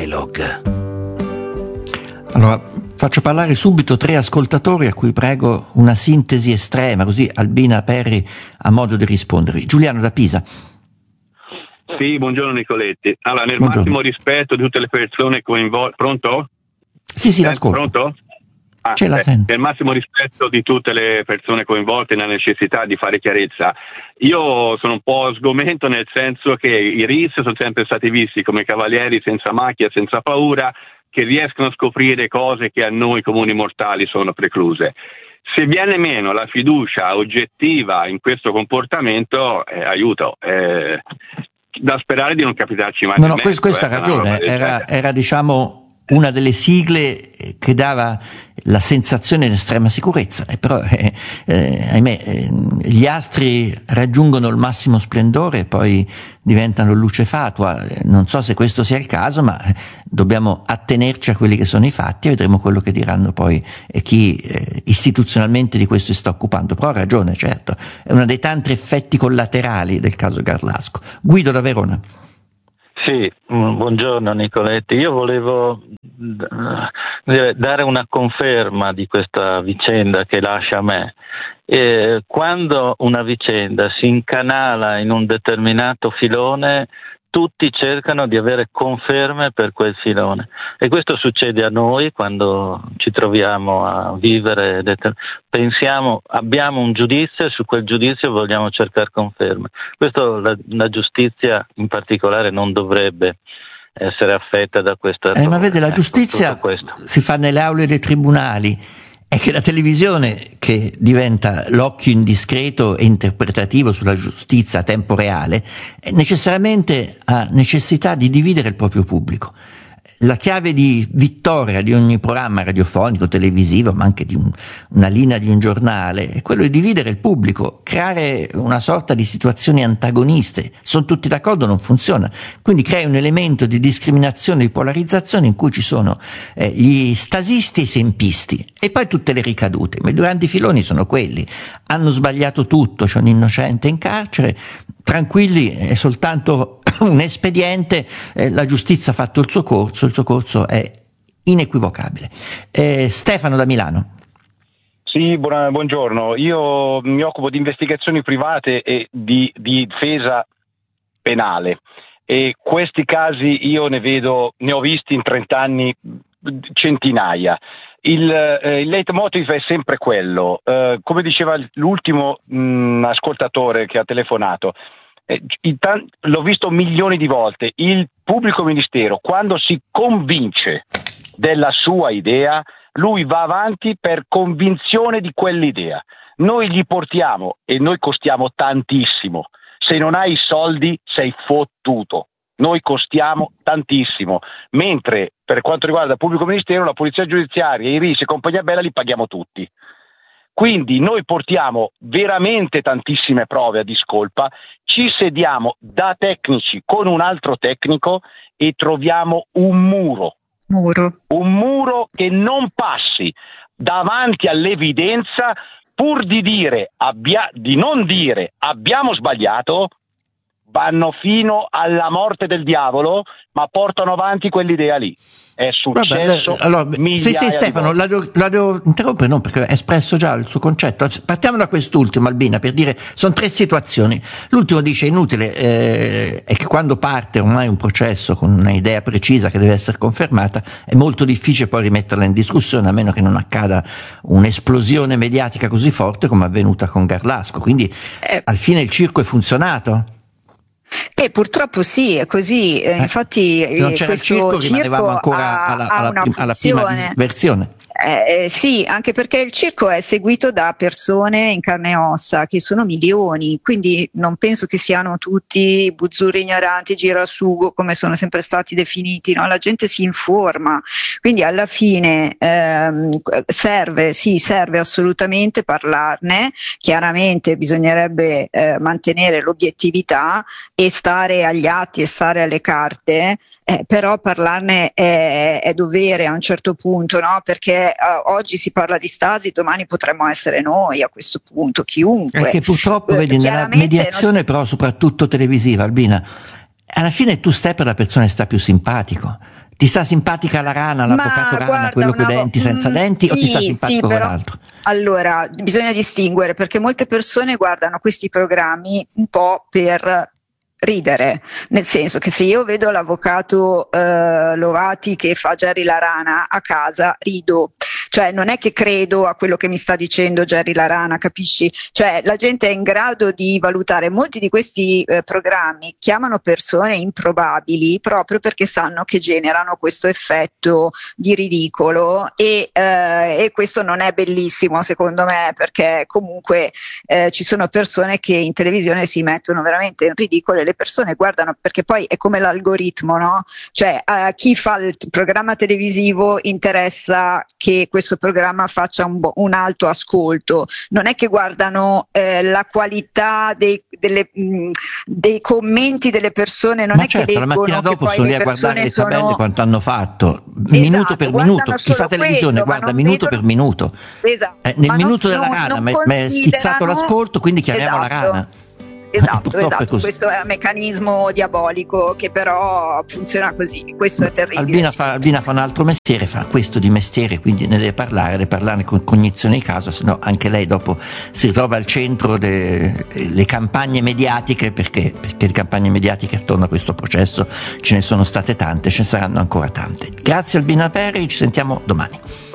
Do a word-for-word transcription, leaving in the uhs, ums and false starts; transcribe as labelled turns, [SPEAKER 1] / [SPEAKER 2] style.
[SPEAKER 1] Dialogue.
[SPEAKER 2] Allora, faccio parlare subito tre ascoltatori a cui prego una sintesi estrema, così Albina Perri ha modo di rispondervi. Giuliano da Pisa.
[SPEAKER 3] Sì, buongiorno Nicoletti. Allora, nel
[SPEAKER 2] Buongiorno.
[SPEAKER 3] massimo rispetto di tutte le persone coinvolte... Pronto?
[SPEAKER 2] Sì, sì,
[SPEAKER 3] Eh,
[SPEAKER 2] l'ascolto.
[SPEAKER 3] Pronto? Ah,
[SPEAKER 2] Ce la
[SPEAKER 3] eh,
[SPEAKER 2] sento.
[SPEAKER 3] nel massimo rispetto di tutte le persone coinvolte nella necessità di fare chiarezza. Io sono un po' sgomento, nel senso che i R I S sono sempre stati visti come cavalieri senza macchia, senza paura, che riescono a scoprire cose che a noi comuni mortali sono precluse. Se viene meno la fiducia oggettiva in questo comportamento, eh, aiuto, eh, da sperare di non capitarci mai.
[SPEAKER 2] No, no,
[SPEAKER 3] nel
[SPEAKER 2] questo,
[SPEAKER 3] mezzo,
[SPEAKER 2] questa
[SPEAKER 3] eh,
[SPEAKER 2] ha
[SPEAKER 3] una
[SPEAKER 2] ragione,
[SPEAKER 3] roba del
[SPEAKER 2] era,
[SPEAKER 3] genere.
[SPEAKER 2] era diciamo una delle sigle che dava la sensazione di estrema sicurezza, e però eh, eh, ahimè eh, gli astri raggiungono il massimo splendore e poi diventano luce fatua. Non so se questo sia il caso, ma dobbiamo attenerci a quelli che sono i fatti e vedremo quello che diranno poi eh, chi eh, istituzionalmente di questo si sta occupando. Però ha ragione, certo, è uno dei tanti effetti collaterali del caso Garlasco. Guido da Verona.
[SPEAKER 4] Sì, buongiorno Nicoletti. Io volevo eh, dare una conferma di questa vicenda che lascia a me. Eh, quando una vicenda si incanala in un determinato filone, tutti cercano di avere conferme per quel filone, e questo succede a noi quando ci troviamo a vivere, pensiamo, abbiamo un giudizio e su quel giudizio vogliamo cercare conferme. Questo la, la giustizia in particolare non dovrebbe essere affetta da questa
[SPEAKER 2] eh, ma vede, la
[SPEAKER 4] ecco,
[SPEAKER 2] giustizia si fa nelle aule dei tribunali. È che la televisione, che diventa l'occhio indiscreto e interpretativo sulla giustizia a tempo reale, necessariamente ha necessità di dividere il proprio pubblico. La chiave di vittoria di ogni programma radiofonico, televisivo, ma anche di un, una linea di un giornale, è quello di dividere il pubblico, creare una sorta di situazioni antagoniste. Sono tutti d'accordo, non funziona. Quindi crea un elemento di discriminazione, di polarizzazione in cui ci sono eh, gli stasisti e i sempisti, e poi tutte le ricadute. Ma i grandi filoni sono quelli. Hanno sbagliato tutto, c'è un innocente in carcere, tranquilli, è soltanto un espediente, eh, la giustizia ha fatto il suo corso, il suo corso è inequivocabile. Eh, Stefano da Milano.
[SPEAKER 5] Sì, buona, buongiorno. Io mi occupo di investigazioni private e di, di difesa penale, e questi casi io ne vedo, ne ho visti in trent'anni centinaia. Il, eh, il leitmotiv è sempre quello, eh, come diceva l'ultimo mh, ascoltatore che ha telefonato, eh, t- l'ho visto milioni di volte, il pubblico ministero quando si convince della sua idea, lui va avanti per convinzione di quell'idea. Noi gli portiamo, e noi costiamo tantissimo, se non hai i soldi sei fottuto. Noi costiamo tantissimo, mentre per quanto riguarda il pubblico ministero, la polizia giudiziaria, i R I S e compagnia bella li paghiamo tutti. Quindi noi portiamo veramente tantissime prove a discolpa, ci sediamo da tecnici con un altro tecnico e troviamo un muro.
[SPEAKER 6] Muro.
[SPEAKER 5] Un muro che non passi davanti all'evidenza, pur di dire abbia, di non dire abbiamo sbagliato. Vanno fino alla morte del diavolo, ma portano avanti quell'idea lì. È successo.
[SPEAKER 2] Vabbè, allora, sì, sì, Stefano, la devo, la devo interrompere, no, perché ha espresso già il suo concetto. Partiamo da quest'ultimo, Albina, per dire, sono tre situazioni. L'ultimo dice inutile, eh, è che quando parte ormai un processo con un'idea precisa che deve essere confermata, è molto difficile poi rimetterla in discussione, a meno che non accada un'esplosione mediatica così forte come è avvenuta con Garlasco. Quindi, eh, al fine il circo è funzionato?
[SPEAKER 6] Eh, purtroppo sì, è così. Eh, infatti,
[SPEAKER 2] se non c'era il circo, rimanevamo ancora
[SPEAKER 6] ha,
[SPEAKER 2] alla,
[SPEAKER 6] ha
[SPEAKER 2] alla,
[SPEAKER 6] una
[SPEAKER 2] alla prima versione.
[SPEAKER 6] Eh, sì, anche perché il circo è seguito da persone in carne e ossa, che sono milioni, quindi non penso che siano tutti buzzurri ignoranti, girasugo, come sono sempre stati definiti, no? La gente si informa, quindi alla fine ehm, serve, sì, serve assolutamente parlarne. Chiaramente bisognerebbe eh, mantenere l'obiettività e stare agli atti e stare alle carte. Eh, però parlarne è, è dovere a un certo punto, no? Perché uh, oggi si parla di Stasi, domani potremmo essere noi a questo punto, chiunque.
[SPEAKER 2] Perché purtroppo,
[SPEAKER 6] eh,
[SPEAKER 2] vedi, nella mediazione non... però soprattutto televisiva, Albina, alla fine tu stai per la persona che sta più simpatico. Ti sta simpatica la rana, l'avvocato rana,
[SPEAKER 6] guarda,
[SPEAKER 2] quello con i denti senza
[SPEAKER 6] mm,
[SPEAKER 2] denti,
[SPEAKER 6] sì,
[SPEAKER 2] o ti sta simpatico
[SPEAKER 6] sì, però,
[SPEAKER 2] quell'altro?
[SPEAKER 6] Allora, bisogna distinguere, perché molte persone guardano questi programmi un po' per ridere, nel senso che se io vedo l'avvocato eh, Lovati che fa Jerry la rana a casa, rido, cioè non è che credo a quello che mi sta dicendo Jerry la rana, capisci? Cioè la gente è in grado di valutare. Molti di questi eh, programmi chiamano persone improbabili proprio perché sanno che generano questo effetto di ridicolo e, eh, e questo non è bellissimo secondo me, perché comunque eh, ci sono persone che in televisione si mettono veramente in ridicolo e le persone guardano, perché poi è come l'algoritmo, no? Cioè a chi fa il programma televisivo interessa che questo programma faccia un, bo- un alto ascolto, non è che guardano eh, la qualità dei, delle, mh, dei commenti delle persone, non
[SPEAKER 2] Ma
[SPEAKER 6] è
[SPEAKER 2] certo,
[SPEAKER 6] che leggono
[SPEAKER 2] la mattina dopo
[SPEAKER 6] che
[SPEAKER 2] sono lì
[SPEAKER 6] le
[SPEAKER 2] a guardare le
[SPEAKER 6] sono...
[SPEAKER 2] tabelle quanto hanno fatto,
[SPEAKER 6] Esatto,
[SPEAKER 2] minuto per minuto. Chi fa televisione
[SPEAKER 6] quello,
[SPEAKER 2] guarda minuto
[SPEAKER 6] vedono...
[SPEAKER 2] per minuto.
[SPEAKER 6] Esatto,
[SPEAKER 2] Eh, nel
[SPEAKER 6] ma
[SPEAKER 2] minuto
[SPEAKER 6] non,
[SPEAKER 2] della
[SPEAKER 6] non,
[SPEAKER 2] rana
[SPEAKER 6] non
[SPEAKER 2] mi è schizzato l'ascolto, quindi chiamiamo
[SPEAKER 6] esatto.
[SPEAKER 2] la rana.
[SPEAKER 6] Esatto,
[SPEAKER 2] Purtroppo
[SPEAKER 6] esatto.
[SPEAKER 2] è così.
[SPEAKER 6] Questo è un meccanismo diabolico che però funziona così, questo è terribile.
[SPEAKER 2] Albina
[SPEAKER 6] sì.
[SPEAKER 2] fa, Albina fa un altro mestiere, fa questo di mestiere, quindi ne deve parlare, deve parlarne con cognizione di causa, se no anche lei dopo si ritrova al centro delle campagne mediatiche, perché, perché le campagne mediatiche attorno a questo processo ce ne sono state tante, ce ne saranno ancora tante. Grazie Albina Perri, ci sentiamo domani.